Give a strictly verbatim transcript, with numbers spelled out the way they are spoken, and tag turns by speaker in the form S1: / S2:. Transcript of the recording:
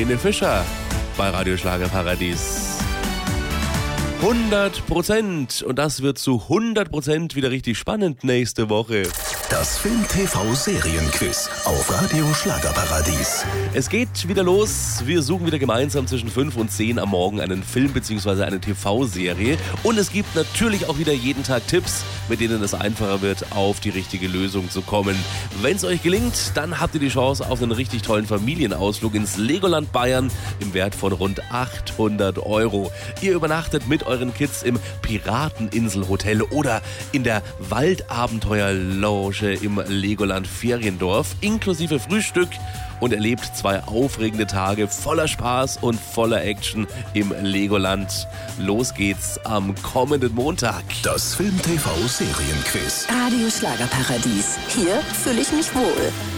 S1: Helene Fischer bei Radio Schlagerparadies. hundert Prozent und das wird zu hundert Prozent wieder richtig spannend nächste Woche.
S2: Das Film-T V-Serienquiz auf Radio Schlagerparadies.
S1: Es geht wieder los. Wir suchen wieder gemeinsam zwischen fünf und zehn am Morgen einen Film bzw. eine T V-Serie. Und es gibt natürlich auch wieder jeden Tag Tipps, mit denen es einfacher wird, auf die richtige Lösung zu kommen. Wenn es euch gelingt, dann habt ihr die Chance auf einen richtig tollen Familienausflug ins Legoland Bayern im Wert von rund achthundert Euro. Ihr übernachtet mit euren Kids im Pirateninselhotel oder in der Waldabenteuer-Lounge im Legoland Feriendorf inklusive Frühstück und erlebt zwei aufregende Tage voller Spaß und voller Action im Legoland. Los geht's am kommenden Montag.
S2: Das Film-T V-Serienquiz.
S3: Radio Schlagerparadies. Hier fühle ich mich wohl.